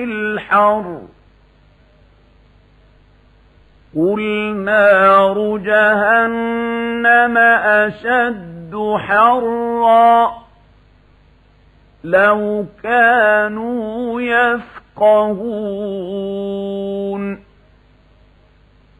الحر قل نار جهنم أشد حرا لو كانوا يفقهون